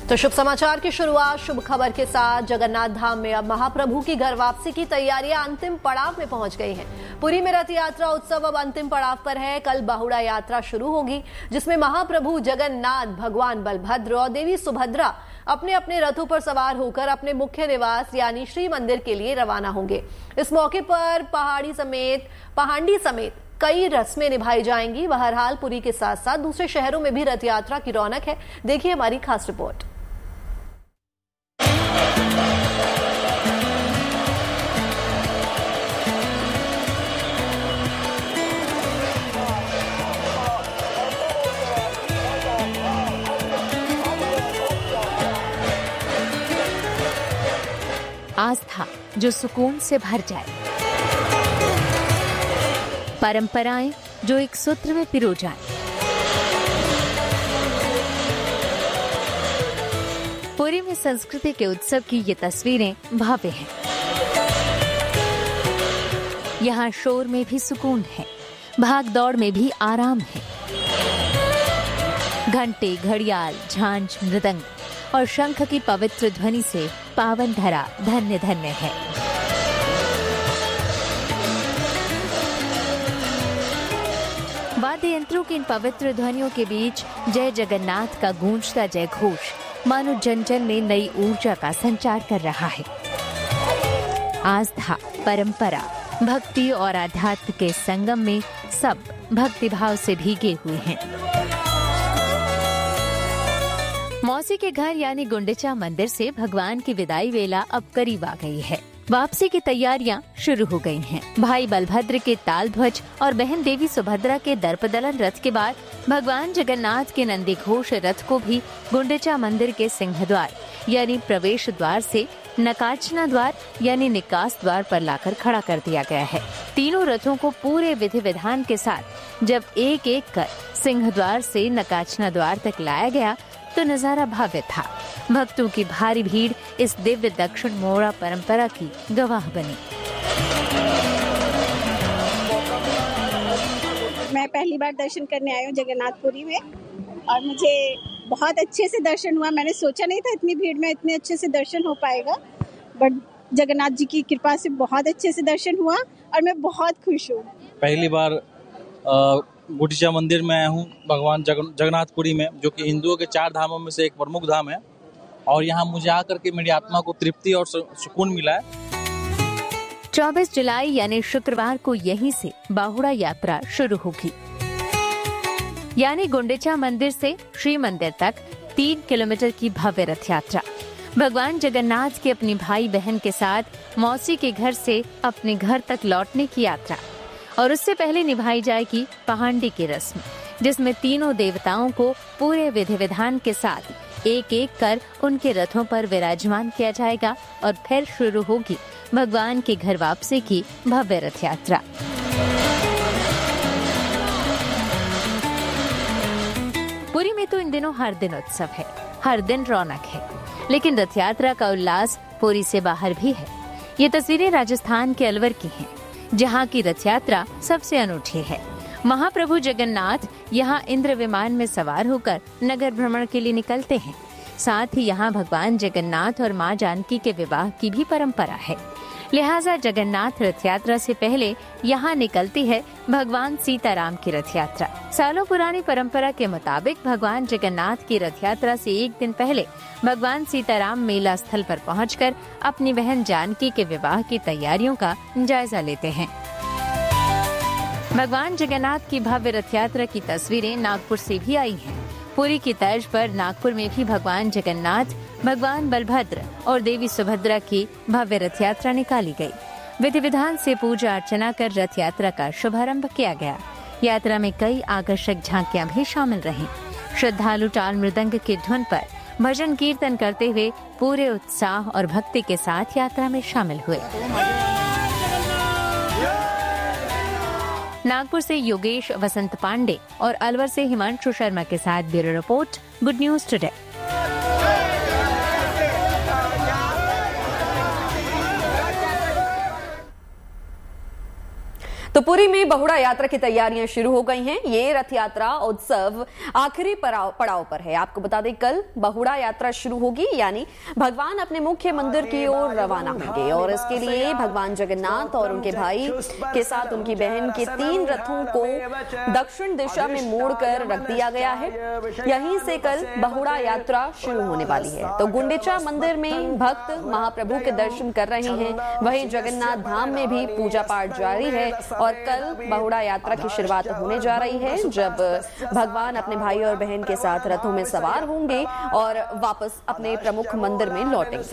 तो शुभ समाचार की शुरुआत शुभ खबर के साथ। जगन्नाथ धाम में अब महाप्रभु की घर वापसी की तैयारियां अंतिम पड़ाव में पहुंच गई हैं। पुरी में रथ यात्रा उत्सव अब अंतिम पड़ाव पर है। कल बाहुड़ा यात्रा शुरू होगी, जिसमें महाप्रभु जगन्नाथ, भगवान बलभद्र और देवी सुभद्रा अपने अपने रथों पर सवार होकर अपने मुख्य निवास यानी श्री मंदिर के लिए रवाना होंगे। इस मौके पर पहाड़ी समेत कई रस्में निभाई जाएंगी। बहरहाल पुरी के साथ साथ दूसरे शहरों में भी रथ यात्रा की रौनक है। देखिए हमारी खास रिपोर्ट। आस्था जो सुकून से भर जाए, परंपराएं जो एक सूत्र में पिरो जाएं। पुरी में संस्कृति के उत्सव की ये तस्वीरें भव्य हैं। यहाँ शोर में भी सुकून है, भाग दौड़ में भी आराम है। घंटे, घड़ियाल, झांझ, मृदंग और शंख की पवित्र ध्वनि से पावन धरा धन्य धन्य है। वाद्य यंत्रों की इन पवित्र ध्वनियों के बीच जय जगन्नाथ का गूंजता जय घोष मानो जन जन में नई ऊर्जा का संचार कर रहा है। आस्था, परंपरा, भक्ति और आध्यात्म के संगम में सब भक्तिभाव से भीगे हुए हैं। मौसी के घर यानी गुंडिचा मंदिर से भगवान की विदाई वेला अब करीब आ गई है। वापसी की तैयारियां शुरू हो गई हैं। भाई बलभद्र के ताल ध्वज और बहन देवी सुभद्रा के दर्पदलन रथ के बाद भगवान जगन्नाथ के नंदी घोष रथ को भी गुंडिचा मंदिर के सिंह द्वार यानी प्रवेश द्वार से नकाचना द्वार यानी निकास द्वार पर लाकर खड़ा कर दिया गया है। तीनों रथों को पूरे विधि विधान के साथ जब एक एक कर सिंह द्वार से नकाचना द्वार तक लाया गया तो नजारा भव्य था। भक्तों की भारी भीड़ इस दिव्य दक्षिण मोड़ा परंपरा की गवाह बनी। मैं पहली बार दर्शन करने आई हूँ जगन्नाथपुरी में और मुझे बहुत अच्छे से दर्शन हुआ। मैंने सोचा नहीं था इतनी भीड़ में इतने अच्छे से दर्शन हो पाएगा, बट जगन्नाथ जी की कृपा से बहुत अच्छे से दर्शन हुआ और मैं बहुत खुश हूँ। पहली बार गुंडिचा मंदिर में आया हूँ भगवान जगन्नाथपुरी में, जो कि हिंदुओं के 4 धामों में से एक प्रमुख धाम है और यहाँ मुझे आकर के मेरी आत्मा को तृप्ति और सुकून मिला है। 24 जुलाई यानी शुक्रवार को यहीं से बाहुड़ा यात्रा शुरू होगी, यानी गुंडिचा मंदिर से श्री मंदिर तक 3 किलोमीटर की भव्य रथ यात्रा। भगवान जगन्नाथ के अपनी भाई बहन के साथ मौसी के घर से अपने घर तक लौटने की यात्रा और उससे पहले निभाई जाएगी पहाड़ी की रस्म, जिसमें तीनों देवताओं को पूरे विधि विधान के साथ एक एक कर उनके रथों पर विराजमान किया जाएगा और फिर शुरू होगी भगवान के घर वापसी की भव्य रथ यात्रा। पुरी में तो इन दिनों हर दिन उत्सव है, हर दिन रौनक है, लेकिन रथ यात्रा का उल्लास पुरी से बाहर भी है। ये तस्वीरें राजस्थान के अलवर की हैं, जहाँ की रथ यात्रा सबसे अनूठी है। महाप्रभु जगन्नाथ यहाँ इंद्र विमान में सवार होकर नगर भ्रमण के लिए निकलते हैं। साथ ही यहाँ भगवान जगन्नाथ और माँ जानकी के विवाह की भी परंपरा है। लिहाजा जगन्नाथ रथ यात्रा से पहले यहाँ निकलती है भगवान सीताराम की रथ यात्रा। सालों पुरानी परंपरा के मुताबिक भगवान जगन्नाथ की रथ यात्रा से एक दिन पहले भगवान सीताराम मेला स्थल पर पहुंचकर अपनी बहन जानकी के विवाह की तैयारियों का जायजा लेते हैं। भगवान जगन्नाथ की भव्य रथ यात्रा की तस्वीरें नागपुर से भी आई हैं। पुरी की तर्ज पर नागपुर में भी भगवान जगन्नाथ, भगवान बलभद्र और देवी सुभद्रा की भव्य रथ यात्रा निकाली गई। विधि विधान से पूजा अर्चना कर रथ यात्रा का शुभारंभ किया गया। यात्रा में कई आकर्षक झांकियां भी शामिल रहीं। श्रद्धालु टाल मृदंग की धुन पर भजन कीर्तन करते हुए पूरे उत्साह और भक्ति के साथ यात्रा में शामिल हुए। नागपुर से योगेश वसंत पांडे और अलवर से हिमांशु शर्मा के साथ bureau report, good news today. तो तो पुरी में बहुड़ा यात्रा की तैयारियां शुरू हो गई हैं। ये रथ यात्रा उत्सव आखिरी पड़ाव पर है। आपको बता दें, कल बहुड़ा यात्रा शुरू होगी, यानी भगवान अपने मुख्य मंदिर की ओर रवाना होंगे और इसके लिए भगवान जगन्नाथ और उनके भाई के साथ उनकी बहन के 3 रथों को दक्षिण दिशा में मोड़कर रख दिया गया है। यहीं से कल बहुड़ा यात्रा शुरू होने वाली है। तो गुंडीचा मंदिर में भक्त महाप्रभु के दर्शन कर रहे हैं, वहीं जगन्नाथ धाम में भी पूजा पाठ जारी है और कल बहुड़ा यात्रा की शुरुआत होने जा रही है, जब भगवान अपने भाई और बहन के साथ रथों में सवार होंगे और वापस अपने प्रमुख मंदिर में लौटेंगे।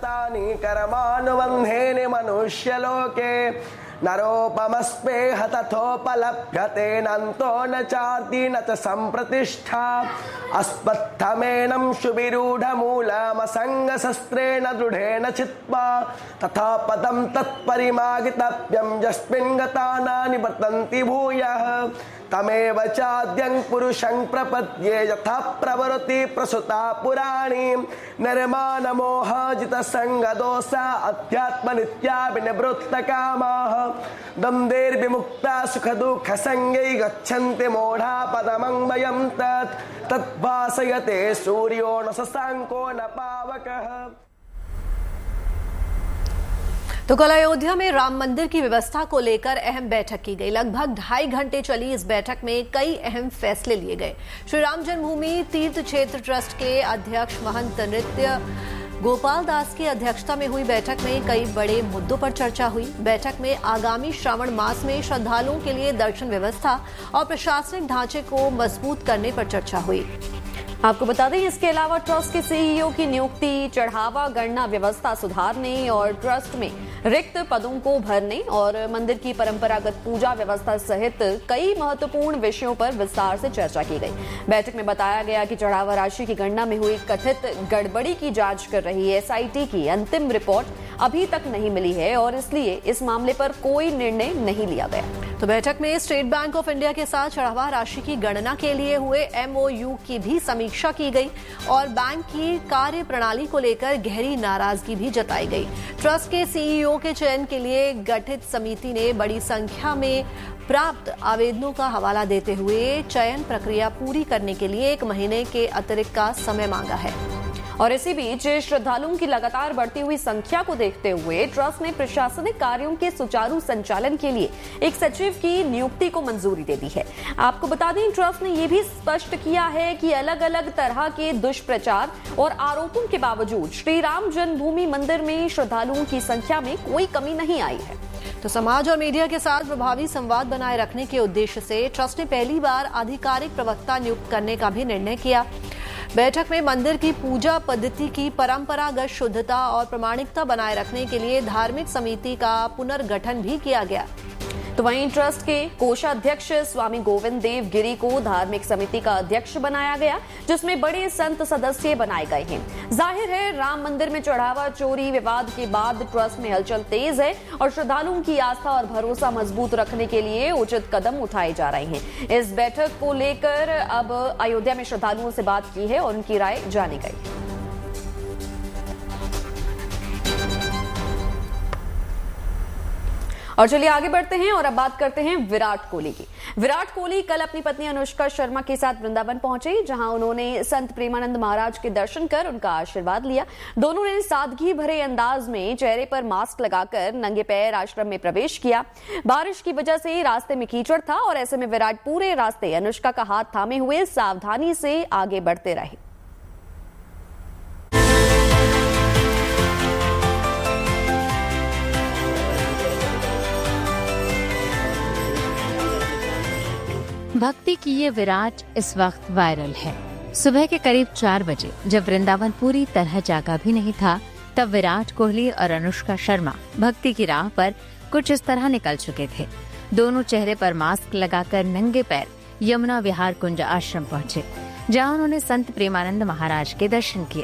नरोपमस्पेह तथोपलभ्यते नन्तो न चार्ति न च सम्प्रतिष्ठा अस्पत्थमेनं शुभिरूढमूलमसङ्गशस्त्रेण दृढेन चित्वा तथा पदं तत्परिमागितव्यं यस्मिन् गता न निवर्तन्ति भूयः तमेव चाद्यं पुरुषं प्रपद्ये यथा प्रवरति प्रसुता पुराणी निर्माणमोहाजितसङ्गदोषा अध्यात्मनित्या विनिवृत्तकामाः द्वन्द्वैर्विमुक्ता सुखदुःखसङ्गै गच्छन्ति मूढा पदमन्वयं तद्भासयते सूर्यो न शशाङ्को न पावकः। तो कल अयोध्या में राम मंदिर की व्यवस्था को लेकर अहम बैठक की गई। लगभग 2.5 घंटे चली इस बैठक में कई अहम फैसले लिए गए। श्री राम जन्मभूमि तीर्थ क्षेत्र ट्रस्ट के अध्यक्ष महंत नृत्य गोपाल दास की अध्यक्षता में हुई बैठक में कई बड़े मुद्दों पर चर्चा हुई। बैठक में आगामी श्रावण मास में श्रद्धालुओं के लिए दर्शन व्यवस्था और प्रशासनिक ढांचे को मजबूत करने पर चर्चा हुई। आपको बता दें, इसके अलावा ट्रस्ट के सीईओ की नियुक्ति, चढ़ावा गणना व्यवस्था सुधारने और ट्रस्ट में रिक्त पदों को भरने और मंदिर की परंपरागत पूजा व्यवस्था सहित कई महत्वपूर्ण विषयों पर विस्तार से चर्चा की गई। बैठक में बताया गया कि चढ़ावा राशि की गणना में हुई कथित गड़बड़ी की जांच कर रही एसआईटी की अंतिम रिपोर्ट अभी तक नहीं मिली है और इसलिए इस मामले पर कोई निर्णय नहीं लिया गया। तो बैठक में स्टेट बैंक ऑफ इंडिया के साथ चढ़ावा राशि की गणना के लिए हुए एमओयू की भी समीक्षा की गई और बैंक की कार्य प्रणाली को लेकर गहरी नाराजगी भी जताई गई। ट्रस्ट के सीईओ के चयन के लिए गठित समिति ने बड़ी संख्या में प्राप्त आवेदनों का हवाला देते हुए चयन प्रक्रिया पूरी करने के लिए 1 महीने के अतिरिक्त का समय मांगा है। और इसी बीच श्रद्धालुओं की लगातार बढ़ती हुई संख्या को देखते हुए ट्रस्ट ने प्रशासनिक कार्यों के सुचारू संचालन के लिए एक सचिव की नियुक्ति को मंजूरी दे दी है। आपको बता दें, ट्रस्ट ने यह भी स्पष्ट किया है कि अलग अलग तरह के दुष्प्रचार और आरोपों के बावजूद श्री राम जन्मभूमि मंदिर में श्रद्धालुओं की संख्या में कोई कमी नहीं आई है। तो समाज और मीडिया के साथ प्रभावी संवाद बनाए रखने के उद्देश्य से ट्रस्ट ने पहली बार आधिकारिक प्रवक्ता नियुक्त करने का भी निर्णय किया। बैठक में मंदिर की पूजा पद्धति की परंपरागत शुद्धता और प्रामाणिकता बनाए रखने के लिए धार्मिक समिति का पुनर्गठन भी किया गया। तो वहीं ट्रस्ट के कोषाध्यक्ष स्वामी गोविंद देव गिरी को धार्मिक समिति का अध्यक्ष बनाया गया, जिसमें बड़े संत सदस्य बनाए गए हैं। जाहिर है, राम मंदिर में चढ़ावा चोरी विवाद के बाद ट्रस्ट में हलचल तेज है और श्रद्धालुओं की आस्था और भरोसा मजबूत रखने के लिए उचित कदम उठाए जा रहे हैं। इस बैठक को लेकर अब अयोध्या में श्रद्धालुओं से बात की है और उनकी राय जानी गई। और चलिए आगे बढ़ते हैं और अब बात करते हैं विराट कोहली की। विराट कोहली कल अपनी पत्नी अनुष्का शर्मा के साथ वृंदावन पहुंचे, जहां उन्होंने संत प्रेमानंद महाराज के दर्शन कर उनका आशीर्वाद लिया। दोनों ने सादगी भरे अंदाज में चेहरे पर मास्क लगाकर नंगे पैर आश्रम में प्रवेश किया। बारिश की वजह से रास्ते में कीचड़ था और ऐसे में विराट पूरे रास्ते अनुष्का का हाथ थामे हुए सावधानी से आगे बढ़ते रहे। भक्ति की ये विराट इस वक्त वायरल है। सुबह के करीब 4 बजे जब वृंदावन पूरी तरह जागा भी नहीं था, तब विराट कोहली और अनुष्का शर्मा भक्ति की राह पर कुछ इस तरह निकल चुके थे। दोनों चेहरे पर मास्क लगाकर नंगे पैर यमुना विहार कुंज आश्रम पहुंचे, जहां उन्होंने संत प्रेमानंद महाराज के दर्शन किए।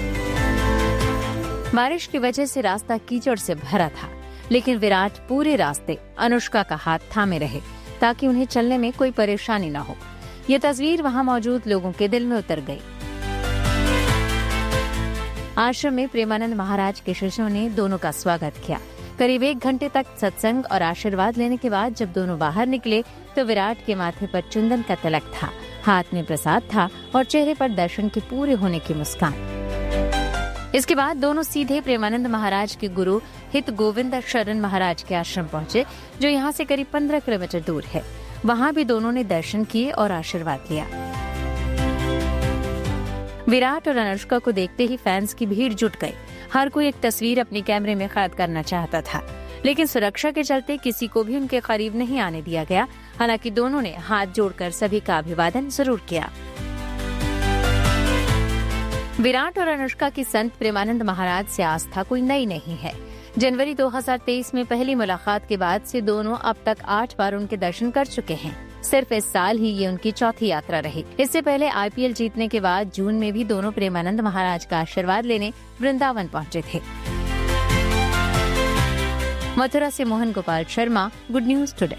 बारिश की वजह से रास्ता कीचड़ से भरा था, लेकिन विराट पूरे रास्ते अनुष्का का हाथ थामे रहे ताकि उन्हें चलने में कोई परेशानी न हो। ये तस्वीर वहां मौजूद लोगों के दिल में उतर गई। आश्रम में प्रेमानंद महाराज के शिष्यों ने दोनों का स्वागत किया। करीब 1 घंटे तक सत्संग और आशीर्वाद लेने के बाद जब दोनों बाहर निकले तो विराट के माथे पर चंदन का तिलक था, हाथ में प्रसाद था और चेहरे पर दर्शन के पूरे होने की मुस्कान। इसके बाद दोनों सीधे प्रेमानंद महाराज के गुरु हित गोविंद शरण महाराज के आश्रम पहुंचे, जो यहाँ से करीब 15 किलोमीटर दूर है। वहाँ भी दोनों ने दर्शन किए और आशीर्वाद लिया। विराट और अनुष्का को देखते ही फैंस की भीड़ जुट गई। हर कोई एक तस्वीर अपने कैमरे में कैद करना चाहता था, लेकिन सुरक्षा के चलते किसी को भी उनके करीब नहीं आने दिया गया। हालांकि दोनों ने हाथ जोड़कर सभी का अभिवादन जरूर किया। विराट और अनुष्का की संत प्रेमानंद महाराज से आस्था कोई नई नहीं है। जनवरी 2023 में पहली मुलाकात के बाद से दोनों अब तक 8 बार उनके दर्शन कर चुके हैं। सिर्फ इस साल ही ये उनकी चौथी यात्रा रही। इससे पहले IPL जीतने के बाद जून में भी दोनों प्रेमानंद महाराज का आशीर्वाद लेने वृंदावन पहुंचे थे। मथुरा से Mohan Gopal Sharma, good news today.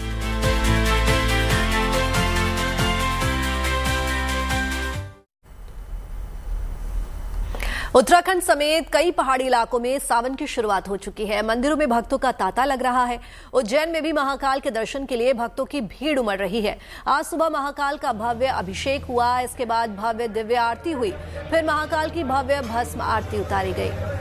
Uttarakhand समेत कई पहाड़ी इलाकों में सावन की शुरुआत हो चुकी है। मंदिरों में भक्तों का तांता लग रहा है। उज्जैन में भी महाकाल के दर्शन के लिए भक्तों की भीड़ उमड़ रही है। आज सुबह महाकाल का भव्य अभिषेक हुआ, इसके बाद भव्य दिव्य आरती हुई, फिर महाकाल की भव्य भस्म आरती उतारी गई।